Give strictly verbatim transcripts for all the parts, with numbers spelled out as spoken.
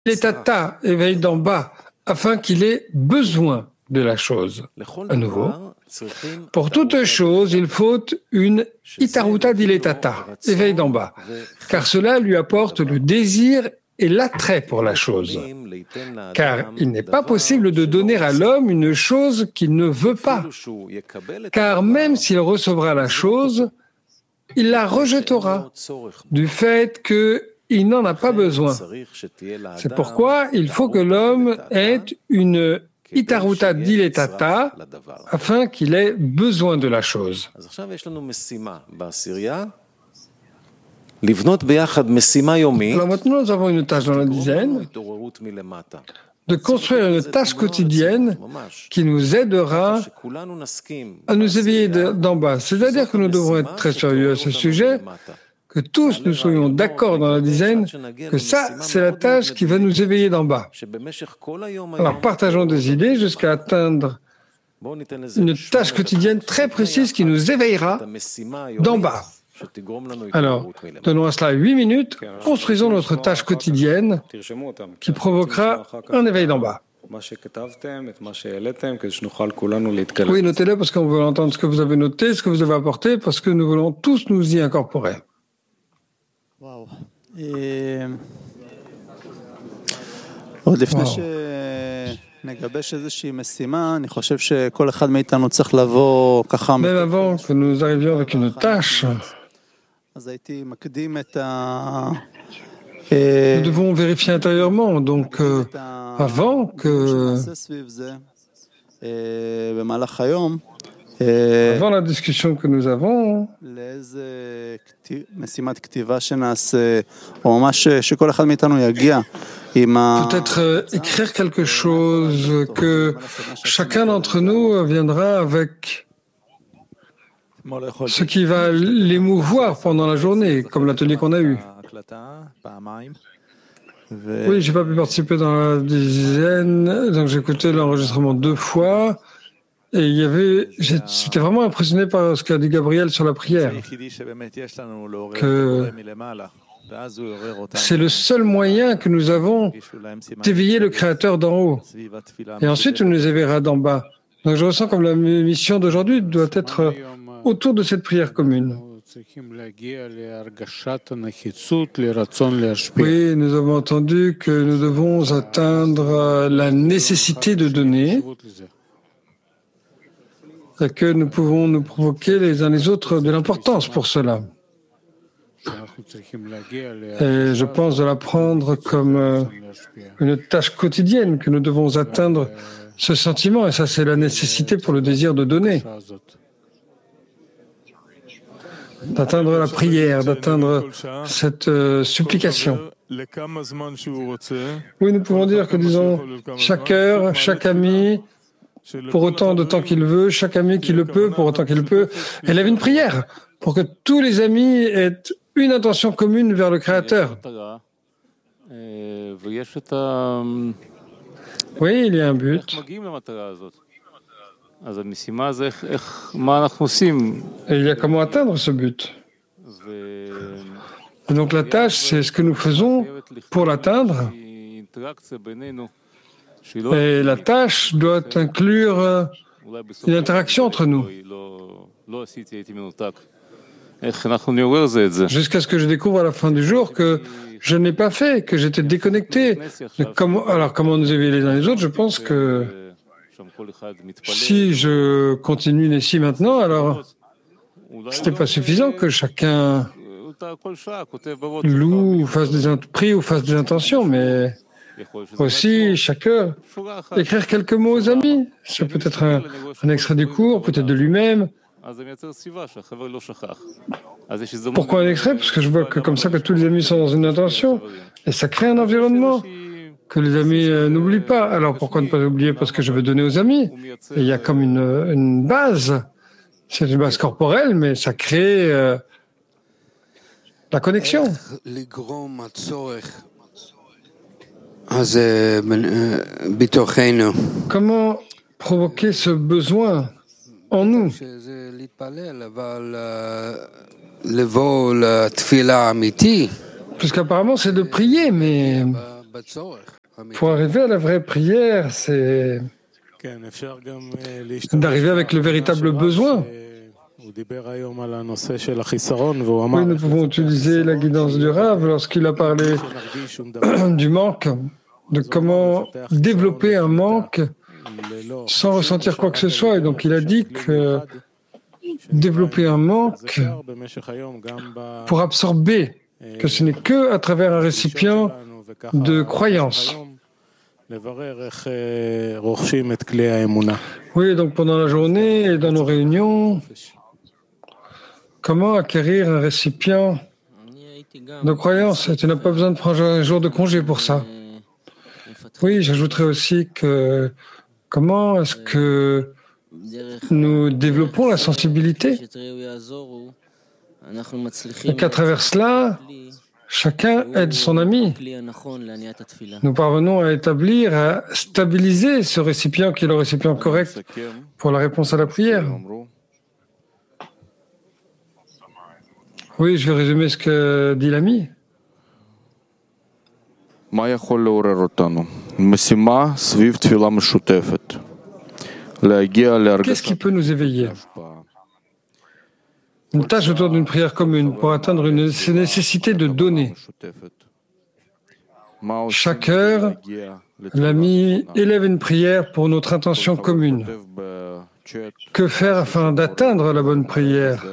l'étata, éveil d'en bas, afin qu'il ait besoin de la chose. À nouveau, pour toute chose, il faut une itaruta diletata, éveil d'en bas, car cela lui apporte le désir et l'attrait pour la chose. Car il n'est pas possible de donner à l'homme une chose qu'il ne veut pas. Car même s'il recevra la chose, il la rejettera du fait qu'il n'en a pas besoin. C'est pourquoi il faut que l'homme ait une itaruta diletata afin qu'il ait besoin de la chose. Alors maintenant, nous avons une tâche dans la dizaine de construire une tâche quotidienne qui nous aidera à nous éveiller d'en bas. C'est-à-dire que nous devons être très sérieux à ce sujet, que tous nous soyons d'accord dans la dizaine que ça, c'est la tâche qui va nous éveiller d'en bas. Alors partageons des idées jusqu'à atteindre une tâche quotidienne très précise qui nous éveillera d'en bas. Alors, donnons à cela huit minutes, construisons notre tâche quotidienne qui provoquera un éveil d'en bas. Oui, notez-le parce qu'on veut entendre ce que vous avez noté, ce que vous avez apporté, parce que nous voulons tous nous y incorporer. Wow. Même avant que nous arrivions avec une tâche, nous devons vérifier intérieurement. Donc, euh, avant que... Avant la discussion que nous avons, peut-être euh, écrire quelque chose que chacun d'entre nous viendra avec ce qui va l'émouvoir pendant la journée, comme l'atelier qu'on a eu. Oui, j'ai pas pu participer dans la dizaine, donc j'ai écouté l'enregistrement deux fois. Et il y avait, j'étais vraiment impressionné par ce qu'a dit Gabriel sur la prière, que c'est le seul moyen que nous avons d'éveiller le Créateur d'en haut. Et ensuite, il nous éveillera d'en bas. Donc je ressens comme la mission d'aujourd'hui doit être autour de cette prière commune. Oui, nous avons entendu que nous devons atteindre la nécessité de donner, et que nous pouvons nous provoquer les uns les autres de l'importance pour cela. Et je pense de la prendre comme une tâche quotidienne, que nous devons atteindre ce sentiment, et ça c'est la nécessité pour le désir de donner. D'atteindre la prière, d'atteindre cette euh, supplication. Oui, nous pouvons dire que, disons, chaque heure, chaque ami, pour autant de temps qu'il veut, chaque ami qui le peut, pour autant qu'il le peut, élève une prière pour que tous les amis aient une intention commune vers le Créateur. Oui, il y a un but. Et il y a comment atteindre ce but. Et donc la tâche, c'est ce que nous faisons pour l'atteindre. Et la tâche doit inclure une interaction entre nous. Jusqu'à ce que je découvre à la fin du jour que je n'ai pas fait, que j'étais déconnecté. Comment, alors comment nous éveiller les uns les autres? Je pense que si je continue ici maintenant, alors ce n'est pas suffisant que chacun loue ou fasse des prie ou fasse des intentions, mais aussi chaque heure écrire quelques mots aux amis. C'est peut-être un, un extrait du cours, peut-être de lui-même. Pourquoi un extrait? Parce que je vois que comme ça que tous les amis sont dans une intention et ça crée un environnement que les amis euh, n'oublient pas. Alors pourquoi ne pas oublier? Parce que je veux donner aux amis. Et il y a comme une, une base. C'est une base corporelle, mais ça crée euh, la connexion. Comment provoquer ce besoin en nous? Puisqu'apparemment c'est de prier, mais Pour arriver à la vraie prière, c'est d'arriver avec le véritable besoin. Oui, nous pouvons utiliser la guidance du Rav lorsqu'il a parlé du manque, de comment développer un manque sans ressentir quoi que ce soit. Et donc il a dit que développer un manque pour absorber, que ce n'est que à travers un récipient de croyance. Oui, donc pendant la journée et dans nos réunions, comment acquérir un récipient de croyance? Tu n'as pas besoin de prendre un jour de congé pour ça. Oui, j'ajouterais aussi que comment est-ce que nous développons la sensibilité et qu'à travers cela, chacun aide son ami. Nous parvenons à établir, à stabiliser ce récipient qui est le récipient correct pour la réponse à la prière. Oui, je vais résumer ce que dit l'ami. Qu'est-ce qui peut nous éveiller? Une tâche autour d'une prière commune pour atteindre une nécessité de donner. Chaque heure, l'ami élève une prière pour notre intention commune. Que faire afin d'atteindre la bonne prière?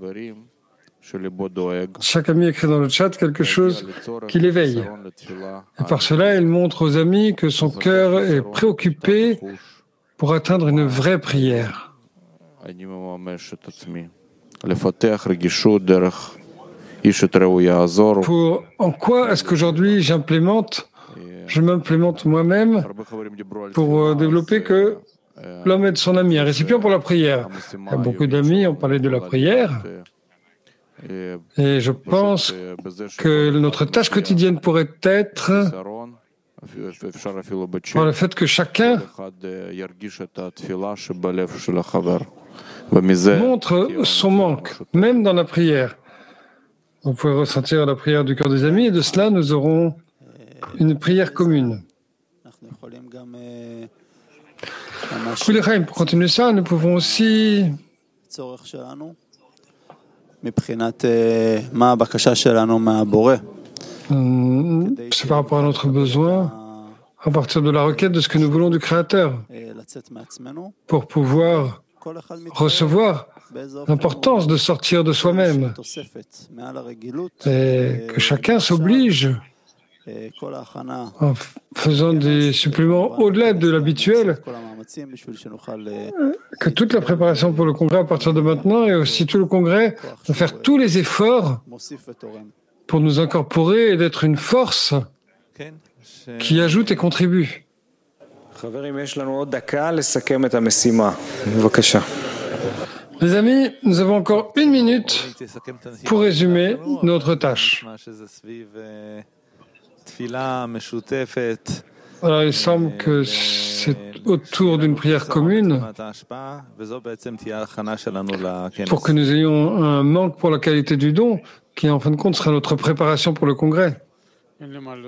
Chaque ami écrit dans le chat quelque chose qui l'éveille. Et par cela, il montre aux amis que son cœur est préoccupé pour atteindre une vraie prière. Pour, en quoi est-ce qu'aujourd'hui j'implémente, je m'implémente moi-même pour développer que l'homme aide son ami, un récipient pour la prière. Il y a beaucoup d'amis ont parlé de la prière. Et je pense que notre tâche quotidienne pourrait être par le fait que chacun montre son manque, même dans la prière. Vous pouvez ressentir la prière du cœur des amis et de cela, nous aurons une prière commune. Oui, les Chaim, pour continuer ça, nous pouvons aussi c'est par rapport à notre besoin, à partir de la requête de ce que nous voulons du Créateur, pour pouvoir recevoir l'importance de sortir de soi-même et que chacun s'oblige en faisant des suppléments au-delà de l'habituel, que toute la préparation pour le congrès à partir de maintenant et aussi tout le congrès, de faire tous les efforts pour nous incorporer et d'être une force qui ajoute et contribue. Les amis, nous avons encore une minute pour résumer notre tâche. Alors, il semble que c'est autour d'une prière commune pour que nous ayons un manque pour la qualité du don, qui en fin de compte sera notre préparation pour le congrès. Oui,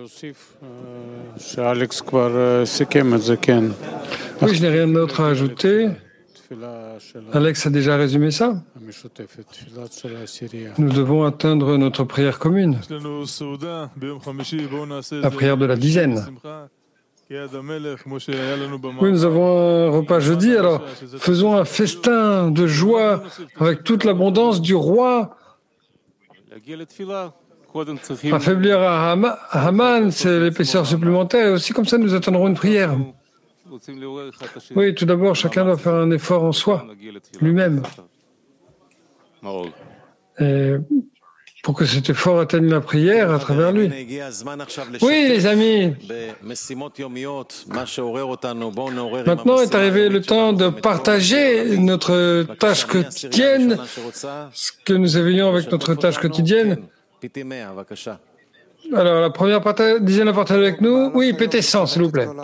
je n'ai rien d'autre à ajouter. Alex a déjà résumé ça. Nous devons atteindre notre prière commune, la prière de la dizaine. Oui, nous avons un repas jeudi, alors faisons un festin de joie avec toute l'abondance du roi. Affaiblir à Haman, c'est l'épaisseur supplémentaire, et aussi comme ça nous atteindrons une prière. Oui, tout d'abord, chacun doit faire un effort en soi, lui-même. Et pour que cet effort atteigne la prière à travers lui. Oui, les amis. Maintenant est arrivé le temps de partager notre tâche quotidienne, ce que nous éveillons avec notre tâche quotidienne. Alors, la première dizaine à partager avec nous. Oui, P T cent, s'il vous plaît.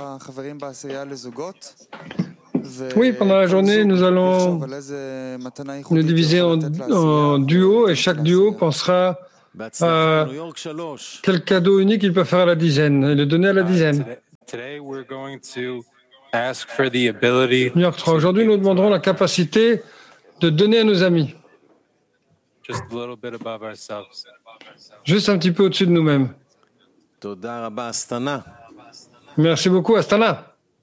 Oui, pendant la journée, nous allons nous diviser en, en duos et chaque duo pensera euh, quel cadeau unique il peut faire à la dizaine et le donner à la dizaine. New York trois. Aujourd'hui, nous demanderons la capacité de donner à nos amis. Juste un petit peu au-dessus de nous-mêmes. Merci beaucoup, Astana.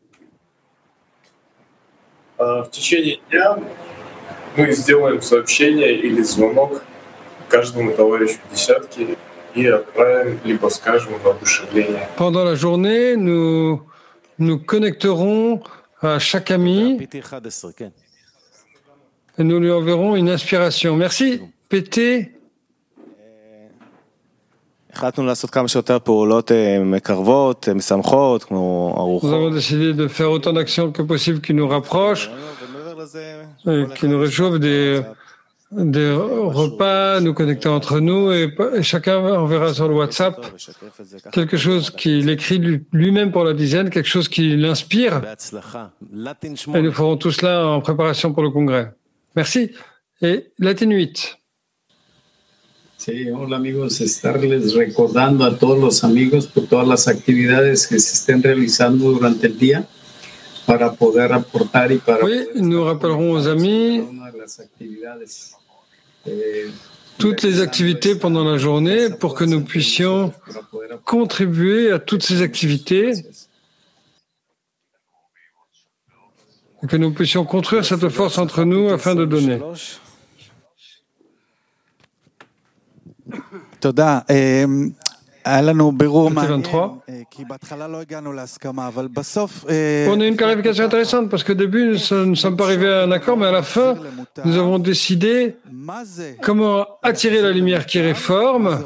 В течение дня мы сделаем сообщение или звонок каждому товарищу десятки и отправим, либо скажем воодушевление. Pendant la journée, nous nous connecterons à chaque ami et nous lui enverrons une inspiration. Merci, P T. החלטנו לעשות כמה שיותר פעולות מקרבות, משמחות, כמו ארוחות. Nous avons décidé de faire autant d'actions que possible qui nous rapprochent, et qui nous réchauffent, des, des repas, nous connecter entre nous, et, et chacun enverra sur le WhatsApp quelque chose qu'il écrit lui-même pour la dizaine, quelque chose qui l'inspire. Et nous ferons tout cela en préparation pour le congrès. Merci. Et Latin huit. Sí, hola amigos, estarles recordando a todos los amigos por todas las actividades que se estén realizando durante el día para poder aportar y para oui, nous rappellerons aux amis toutes les activités pendant la journée pour que nous puissions contribuer à toutes ces activités et que nous puissions construire cette force entre nous afin de donner. תודה. היה לנו בירור מעניין, כי בהתחלה לא הגענו להסכמה, אבל בסוף... On a une clarification intéressante, parce qu'au début, nous ne sommes pas arrivés à un accord, mais à la fin, nous avons décidé comment attirer la lumière qui réforme.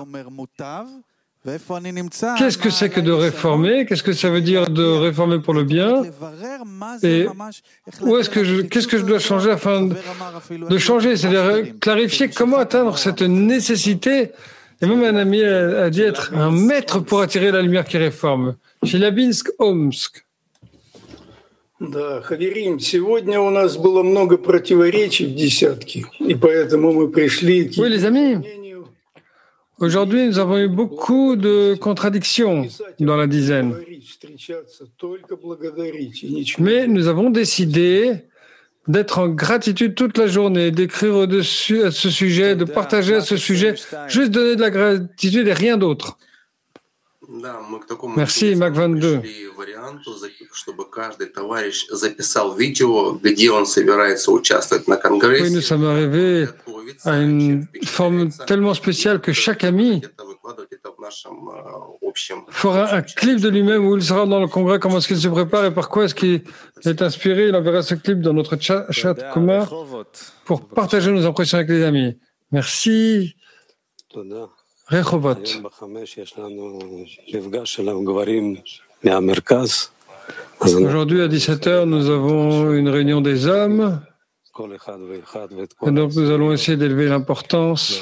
Qu'est-ce que c'est que de réformer? Qu'est-ce que ça veut dire de réformer pour le bien? Et où est-ce que je, qu'est-ce que je dois changer afin de, de changer? C'est-à-dire clarifier comment atteindre cette nécessité. Et même un ami a, a dit être un maître pour attirer la lumière qui réforme. Челябинск, Омск. Да, Хаверим, сегодня у нас было много противоречий в десятке, и поэтому мы пришли к... Oui, les amis. Aujourd'hui, nous avons eu beaucoup de contradictions dans la dizaine. Mais nous avons décidé d'être en gratitude toute la journée, d'écrire au-dessus à ce sujet, de partager à ce sujet, juste donner de la gratitude et rien d'autre. Merci, Mac vingt-deux. Oui, nous sommes arrivés à une forme tellement spéciale que chaque ami fera un clip de lui-même où il sera dans le congrès, comment est-ce qu'il se prépare et par quoi est-ce qu'il est inspiré. Il enverra ce clip dans notre chat, chat commun pour partager nos impressions avec les amis. Merci. Rehovot. Aujourd'hui, à dix-sept heures, nous avons une réunion des hommes. Et donc, nous allons essayer d'élever l'importance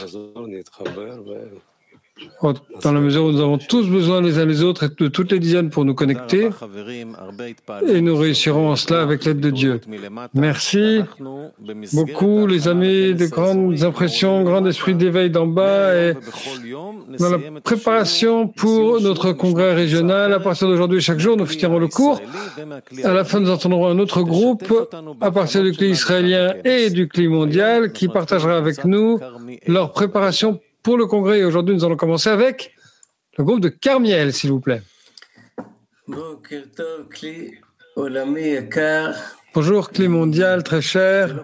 dans la mesure où nous avons tous besoin les uns les autres et de toutes les dizaines pour nous connecter, et nous réussirons en cela avec l'aide de Dieu. Merci beaucoup les amis, de grandes impressions, grand esprit d'éveil d'en bas, et dans la préparation pour notre congrès régional. À partir d'aujourd'hui, chaque jour, nous finirons le cours. À la fin, nous entendrons un autre groupe à partir du cli israélien et du cli mondial qui partagera avec nous leur préparation pour le congrès. Et aujourd'hui, nous allons commencer avec le groupe de Carmiel, s'il vous plaît. Bonjour, clé mondial, très cher.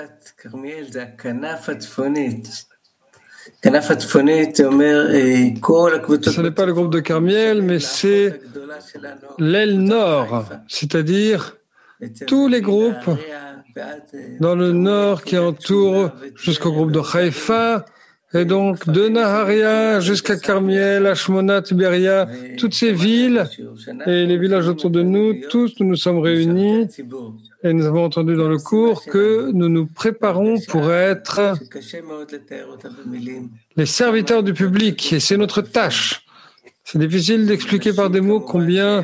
Ce n'est pas le groupe de Carmiel, mais c'est l'aile nord, c'est-à-dire tous les groupes dans le nord qui entourent jusqu'au groupe de Haïfa. Et donc, de Naharia jusqu'à Carmiel, Ashmona, Tiberia, toutes ces villes et les villages autour de nous, tous nous nous sommes réunis et nous avons entendu dans le cours que nous nous préparons pour être les serviteurs du public, et c'est notre tâche. C'est difficile d'expliquer par des mots combien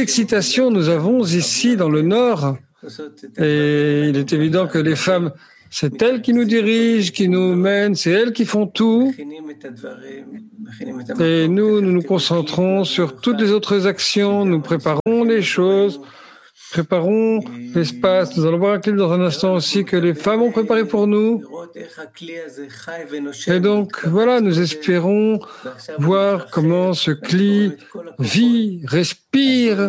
d'excitation nous avons ici dans le Nord, et il est évident que les femmes C'est elles qui nous dirigent, qui nous mènent, c'est elles qui font tout. Et nous, nous nous concentrons sur toutes les autres actions, nous préparons les choses, préparons l'espace. Nous allons voir un clip dans un instant aussi que les femmes ont préparé pour nous. Et donc, voilà, nous espérons voir comment ce cli vit, respire,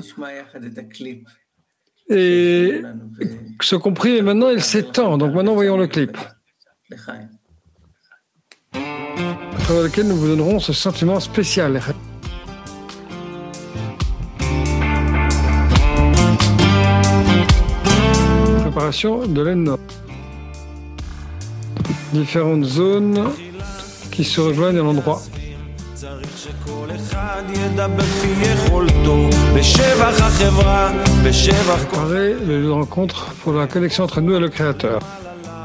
et ce compris, et maintenant il s'étend. Donc maintenant, voyons le clip, à travers lequel nous vous donnerons ce sentiment spécial. Préparation de l'aine nord. Différentes zones qui se rejoignent à l'endroit. Préparer le lieu de rencontre pour la connexion entre nous et le Créateur.